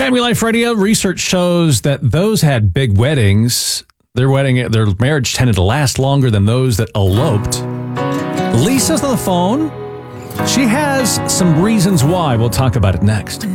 Family Life Radio research shows that those had big weddings. Their marriage tended to last longer than those that eloped. Lisa's on the phone. She has some reasons why. We'll talk about it next.